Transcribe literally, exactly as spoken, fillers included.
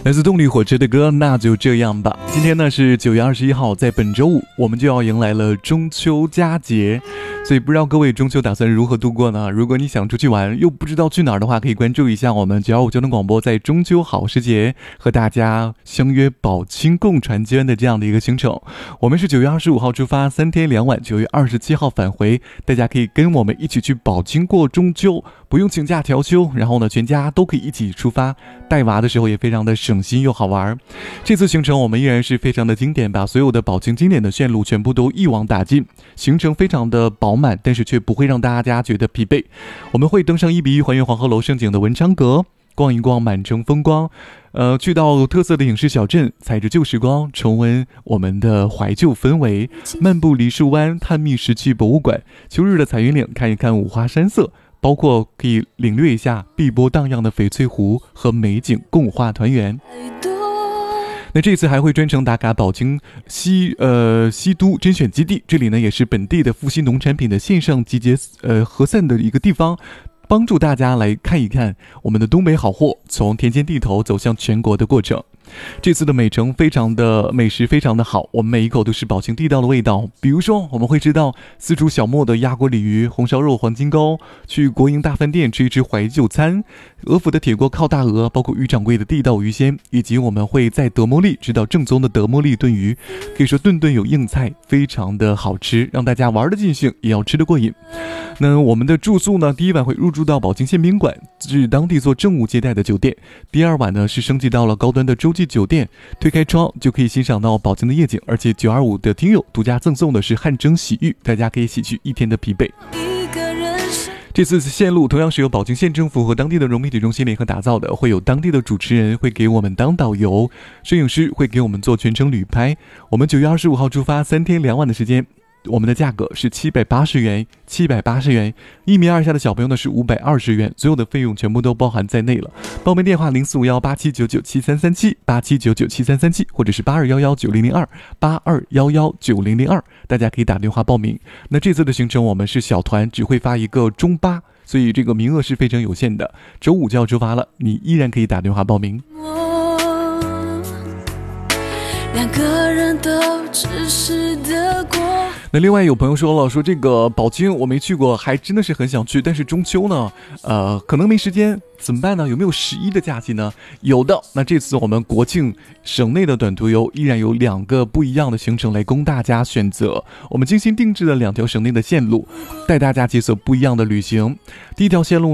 来自动力火车的歌，那就这样吧。今天呢是九月二十一号，在本周五我们就要迎来了中秋佳节，所以不知道各位中秋打算如何度过呢？如果你想出去玩又不知道去哪儿的话，可以关注一下我们九二五交通广播在中秋好时节和大家相约宝清共传间的这样的一个行程。我们是九月二十五号出发，三天两晚，九月二十七号返回，大家可以跟我们一起去宝清过中秋，不用请假调休，然后呢全家都可以一起出发，带娃的时候也非常的省心又好玩。这次行程我们依然是非常的经典，把所有的宝清经典的线路全部都一网打尽，行程非常的饱满，但是却不会让大家觉得疲惫。我们会登上一比一还原黄鹤楼胜景的文昌阁，逛一逛满城风光，呃，去到特色的影视小镇，踩着旧时光重温我们的怀旧氛围，漫步梨树湾，探秘石器博物馆，秋日的彩云岭看一看五花山色，包括可以领略一下碧波荡漾的翡翠湖和美景共话团圆。那这次还会专程打卡宝清西呃西都甄选基地，这里呢也是本地的复兴农产品的线上集结呃核散的一个地方，帮助大家来看一看我们的东北好货从田间地头走向全国的过程。这次的美城非常的美食非常的好，我们每一口都是宝清地道的味道。比如说我们会知道私厨小莫的鸭锅鲤鱼，红烧肉黄金糕，去国营大饭店吃一吃怀旧餐，俄府的铁锅靠大鹅，包括于掌柜的地道鱼鲜，以及我们会在德摩利吃到正宗的德摩利炖鱼，可以说顿顿有硬菜，非常的好吃，让大家玩得尽兴也要吃得过瘾。那我们的住宿呢，第一晚会入住到宝清宪兵馆，是当地做政务接待的酒店，第二晚呢是升级到了高端的洲际酒店，推开窗就可以欣赏到宝清的夜景，而且九二五的听友独家赠送的是汗蒸洗浴，大家可以洗去一天的疲惫。这次线路同样是由宝清县政府和当地的融媒体中心联合打造的，会有当地的主持人会给我们当导游，摄影师会给我们做全程旅拍。我们九月二十五号出发，三天两晚的时间，我们的价格是七百八十元，七百八十元，一米二以下的小朋友呢是五百二十元，所有的费用全部都包含在内了。报名电话零四五幺八七九九七三三七八七九九七三三七，或者是八二幺幺九零零二八二幺幺九零零二，大家可以打电话报名。那这次的行程我们是小团，只会发一个中巴，所以这个名额是非常有限的。周五就要出发了，你依然可以打电话报名。两个人都只是得过。那另外有朋友说了，说这个宝清我没去过，还真的是很想去，但是中秋呢呃，可能没时间，怎么办呢？有没有十一的假期呢？有的。那这次我们国庆省内的短途游依然有两个不一样的行程来供大家选择，我们精心定制了两条省内的线路，带大家解锁不一样的旅行。第一条线路